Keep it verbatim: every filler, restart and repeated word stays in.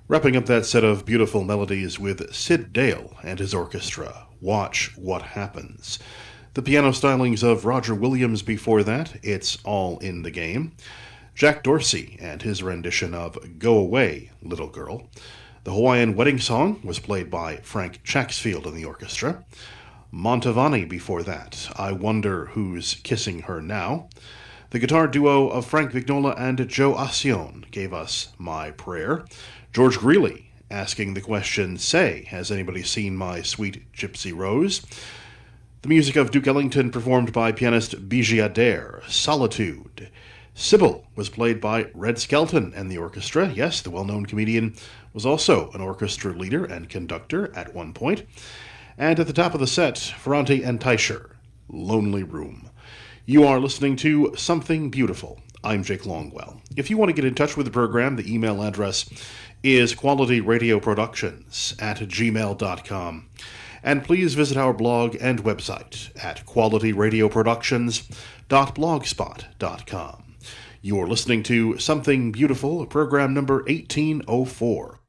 Wrapping up that set of beautiful melodies with Sid Dale and his orchestra, Watch What Happens. The piano stylings of Roger Williams before that, It's All in the Game. Jack Dorsey and his rendition of Go Away, Little Girl. The Hawaiian Wedding Song was played by Frank Chaxfield in the orchestra. Montavani before that, I Wonder Who's Kissing Her Now. The guitar duo of Frank Vignola and Joe Ascione gave us My Prayer. George Greeley asking the question, Say, has anybody seen my sweet Gypsy Rose? The music of Duke Ellington performed by pianist Bijou Adair, Solitude. Sybil was played by Red Skelton and the orchestra. Yes, the well-known comedian was also an orchestra leader and conductor at one point. And at the top of the set, Ferrante and Teicher, Lonely Room. You are listening to Something Beautiful. I'm Jake Longwell. If you want to get in touch with the program, the email address is qualityradioproductions at gmail dot com. And please visit our blog and website at qualityradioproductions dot blogspot dot com. You're listening to Something Beautiful, program number eighteen oh four.